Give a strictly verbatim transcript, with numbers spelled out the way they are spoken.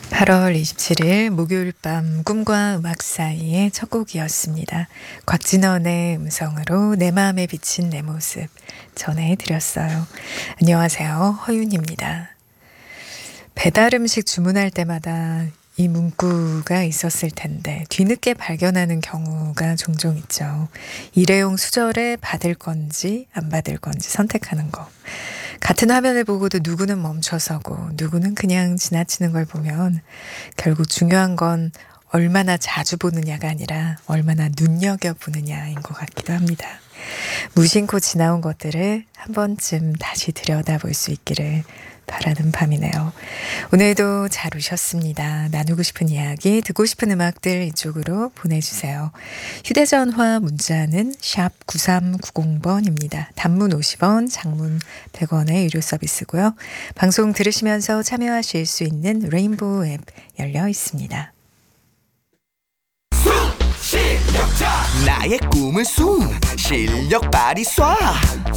팔월 이십칠일 목요일 밤 꿈과 음악 사이의 첫 곡이었습니다. 곽진원의 음성으로 내 마음에 비친 내 모습 전해드렸어요. 안녕하세요, 허윤입니다. 배달 음식 주문할 때마다 이 문구가 있었을 텐데 뒤늦게 발견하는 경우가 종종 있죠. 일회용 수저를 받을 건지 안 받을 건지 선택하는 거. 같은 화면을 보고도 누구는 멈춰서고 누구는 그냥 지나치는 걸 보면 결국 중요한 건 얼마나 자주 보느냐가 아니라 얼마나 눈여겨보느냐인 것 같기도 합니다. 무심코 지나온 것들을 한 번쯤 다시 들여다볼 수 있기를 바라는 밤이네요. 오늘도 잘 오셨습니다. 나누고 싶은 이야기, 듣고 싶은 음악들 이쪽으로 보내주세요. 휴대전화 문자는 샵 구삼구공번입니다. 단문 오십 원, 장문 백 원의 유료 서비스고요. 방송 들으시면서 참여하실 수 있는 레인보우 앱 열려 있습니다. 실력자 나의 꿈은 숨 실력 발휘 쏴